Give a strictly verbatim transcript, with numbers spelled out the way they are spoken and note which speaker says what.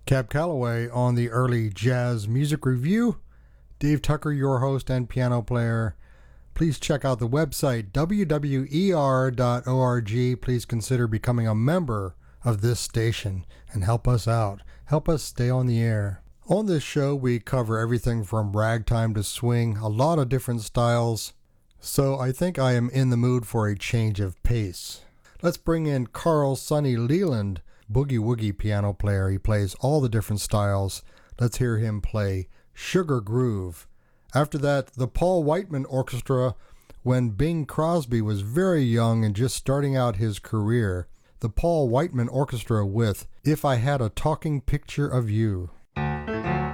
Speaker 1: Cab Calloway on the early jazz music review. Dave Tucker, your host and piano player. Please check out the website w w e r dot org. Please consider becoming a member of this station and help us out. Help us stay on the air. On this show, we cover everything from ragtime to swing, a lot of different styles. So I think I am in the mood for a change of pace. Let's bring in Carl Sonny Leland, boogie woogie piano player. He plays all the different styles. Let's hear him play Sugar Groove. After that, the Paul Whiteman Orchestra, when Bing Crosby was very young and just starting out his career. The Paul Whiteman Orchestra with If I Had a Talking Picture of You.